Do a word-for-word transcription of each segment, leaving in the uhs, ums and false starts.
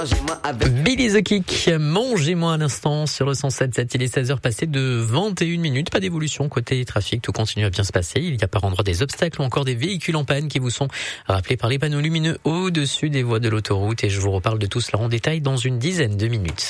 Billy the Kick, mangez-moi à l'instant sur le cent sept virgule sept. Il est seize heures passées de vingt et une minutes. Pas d'évolution côté trafic, tout continue à bien se passer. Il y a par endroits des obstacles ou encore des véhicules en panne qui vous sont rappelés par les panneaux lumineux au-dessus des voies de l'autoroute. Et je vous reparle de tout cela en détail dans une dizaine de minutes.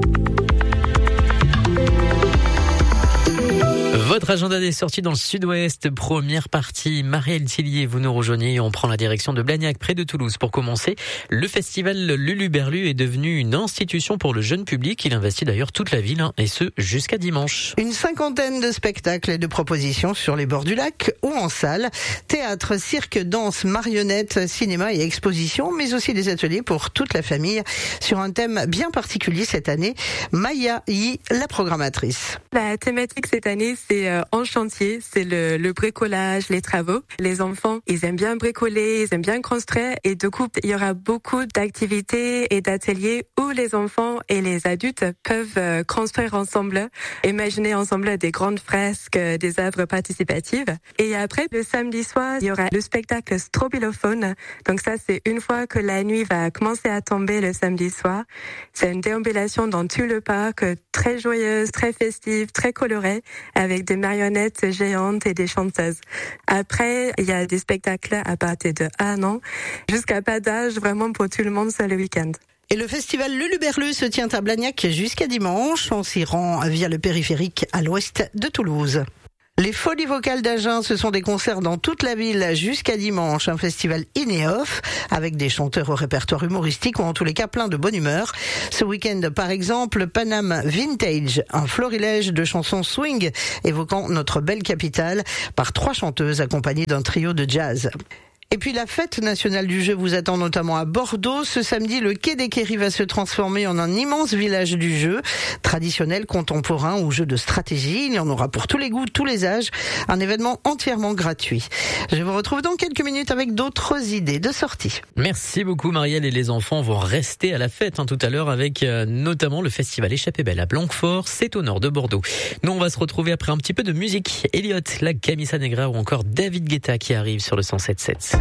Votre agenda des sorties dans le sud-ouest, première partie, Marielle Tillier, vous nous rejoignez, on prend la direction de Blagnac, près de Toulouse. Pour commencer, le festival Luluberlu est devenu une institution pour le jeune public. Il investit d'ailleurs toute la ville, hein, et ce, jusqu'à dimanche. Une cinquantaine de spectacles et de propositions sur les bords du lac ou en salle. Théâtre, cirque, danse, marionnettes, cinéma et expositions, mais aussi des ateliers pour toute la famille sur un thème bien particulier cette année. Maya Yi, la programmatrice. La thématique cette année, c'est en chantier, c'est le, le bricolage, les travaux. Les enfants, ils aiment bien bricoler, ils aiment bien construire, et du coup, il y aura beaucoup d'activités et d'ateliers où les enfants et les adultes peuvent construire ensemble, imaginer ensemble des grandes fresques, des œuvres participatives. Et après, le samedi soir, il y aura le spectacle Strobilophone. Donc ça, c'est une fois que la nuit va commencer à tomber le samedi soir. C'est une déambulation dans tout le parc, très joyeuse, très festive, très colorée, avec des marionnettes géantes et des chanteuses. Après, il y a des spectacles à partir de un an jusqu'à pas d'âge, vraiment pour tout le monde, c'est le week-end. Et le festival Luluberlu se tient à Blagnac jusqu'à dimanche. On s'y rend via le périphérique à l'ouest de Toulouse. Les Folies Vocales d'Agen, ce sont des concerts dans toute la ville jusqu'à dimanche. Un festival in et off avec des chanteurs au répertoire humoristique ou en tous les cas plein de bonne humeur. Ce week-end, par exemple, Paname Vintage, un florilège de chansons swing évoquant notre belle capitale par trois chanteuses accompagnées d'un trio de jazz. Et puis la fête nationale du jeu vous attend notamment à Bordeaux. Ce samedi, le quai des Quéris va se transformer en un immense village du jeu, traditionnel, contemporain ou jeu de stratégie. Il y en aura pour tous les goûts, tous les âges. Un événement entièrement gratuit. Je vous retrouve dans quelques minutes avec d'autres idées de sortie. Merci beaucoup Marielle, et les enfants vont rester à la fête hein, tout à l'heure avec euh, notamment le festival Échappée Belle à Blanquefort, c'est au nord de Bordeaux. Nous on va se retrouver après un petit peu de musique. Elliot, la Camisa Negra ou encore David Guetta qui arrive sur le cent sept virgule sept.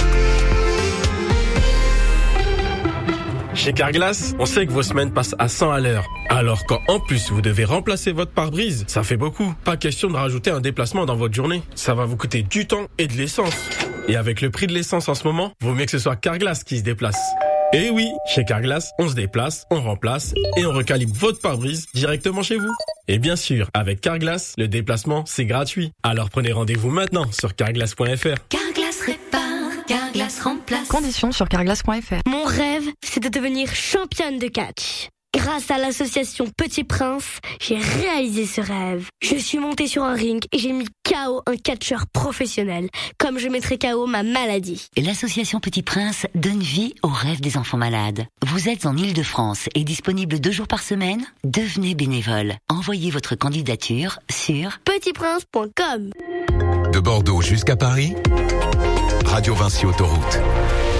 Chez Carglass, on sait que vos semaines passent à cent à l'heure. Alors quand en plus vous devez remplacer votre pare-brise, ça fait beaucoup. Pas question de rajouter un déplacement dans votre journée. Ça va vous coûter du temps et de l'essence. Et avec le prix de l'essence en ce moment, vaut mieux que ce soit Carglass qui se déplace. Et oui, chez Carglass, on se déplace, on remplace et on recalibre votre pare-brise directement chez vous. Et bien sûr, avec Carglass, le déplacement, c'est gratuit. Alors prenez rendez-vous maintenant sur carglass point f r. Carglass répare, Carglass remplace. Conditions sur carglass point f r. Mon rêve, c'est de devenir championne de catch. Grâce à l'association Petit Prince, j'ai réalisé ce rêve. Je suis montée sur un ring et j'ai mis K O un catcheur professionnel, comme je mettrai K O ma maladie. L'association Petit Prince donne vie aux rêves des enfants malades. Vous êtes en Île-de-France et disponible deux jours par semaine ? Devenez bénévole. Envoyez votre candidature sur petit prince point com. De Bordeaux jusqu'à Paris, Radio Vinci Autoroute.